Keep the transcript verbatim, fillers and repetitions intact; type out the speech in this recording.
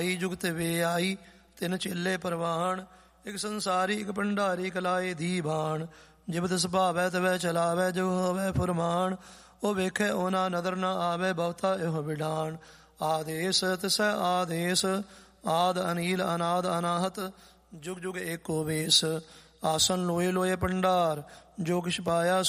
ਜੁਗਤ ਵੇ ਆਈ ਤਿੰਨ ਚੇਲੇ ਪ੍ਰਵਾਨ, ਇੱਕ ਸੰਸਾਰੀ ਇੱਕ ਭੰਡਾਰੀ ਕਲਾਏ ਦੀ ਬਾਣ। ਜਿਬ ਤਿਸ ਭਾਵੈ ਤਵੈ ਚਲਾਵੈ ਜੋ ਹੋਵੈ ਫੁਰਮਾਨ, ਉਹ ਵੇਖੈ ਉਹ ਨਾ ਨਦਰ ਨਾ ਆਵੈ ਬਹੁਤਾ ਇਹੋ ਵਿਡਾਨ। ਆਦੇਸ ਤਿਸੈ ਆਦੇਸ ਆਦ ਅਨੀਲ ਅਨਾਦ ਅਨਾਹਤ, ਜੁਗ ਜੁਗ ਏਕੋ ਵੇਸ। ਆਸਨ ਲੋਏ ਲੋਏ ਭੰਡਾਰ, ਜੋ ਕਿਛ ਪਾਇਆ